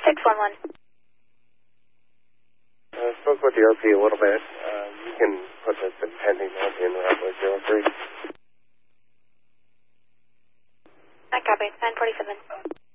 611. Spoke with the OP a little bit. You can put the pending note in Rapid 03. I copy. 947.